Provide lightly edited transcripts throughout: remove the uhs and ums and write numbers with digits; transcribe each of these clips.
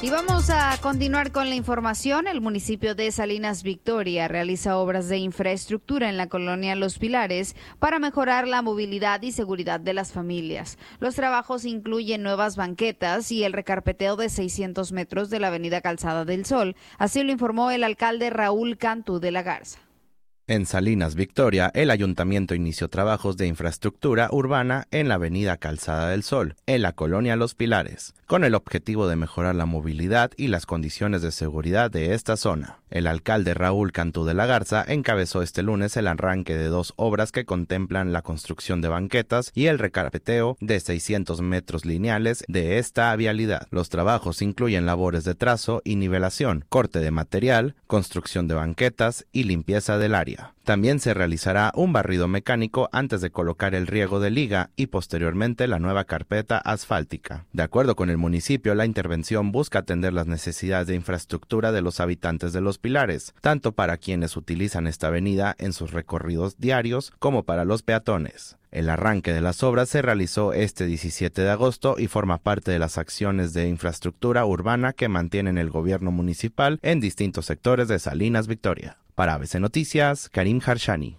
Y vamos a continuar con la información. El municipio de Salinas Victoria realiza obras de infraestructura en la colonia Los Pilares para mejorar la movilidad y seguridad de las familias. Los trabajos incluyen nuevas banquetas y el recarpeteo de 600 metros de la avenida Calzada del Sol. Así lo informó el alcalde Raúl Cantú de la Garza. En Salinas Victoria, el ayuntamiento inició trabajos de infraestructura urbana en la avenida Calzada del Sol, en la colonia Los Pilares, con el objetivo de mejorar la movilidad y las condiciones de seguridad de esta zona. El alcalde Raúl Cantú de la Garza encabezó este lunes el arranque de 2 obras que contemplan la construcción de banquetas y el recarpeteo de 600 metros lineales de esta vialidad. Los trabajos incluyen labores de trazo y nivelación, corte de material, construcción de banquetas y limpieza del área. También se realizará un barrido mecánico antes de colocar el riego de liga y posteriormente la nueva carpeta asfáltica. De acuerdo con el municipio, la intervención busca atender las necesidades de infraestructura de los habitantes de Los Pilares, tanto para quienes utilizan esta avenida en sus recorridos diarios como para los peatones. El arranque de las obras se realizó este 17 de agosto y forma parte de las acciones de infraestructura urbana que mantienen el gobierno municipal en distintos sectores de Salinas Victoria. Para ABC Noticias, Karim Harshani.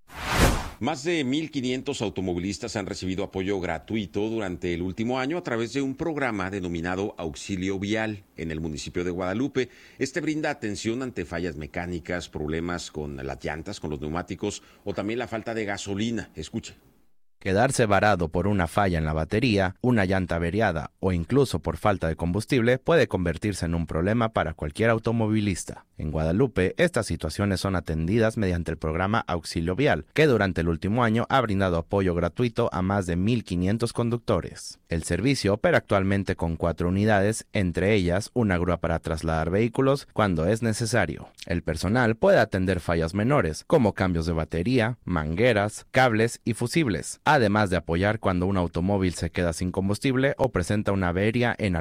Más de 1.500 automovilistas han recibido apoyo gratuito durante el último año a través de un programa denominado Auxilio Vial en el municipio de Guadalupe. Este brinda atención ante fallas mecánicas, problemas con las llantas, con los neumáticos o también la falta de gasolina. Escuche. Quedarse varado por una falla en la batería, una llanta averiada o incluso por falta de combustible puede convertirse en un problema para cualquier automovilista. En Guadalupe, estas situaciones son atendidas mediante el programa Auxilio Vial, que durante el último año ha brindado apoyo gratuito a más de 1.500 conductores. El servicio opera actualmente con 4 unidades, entre ellas una grúa para trasladar vehículos cuando es necesario. El personal puede atender fallas menores, como cambios de batería, mangueras, cables y fusibles, además de apoyar cuando un automóvil se queda sin combustible o presenta una avería en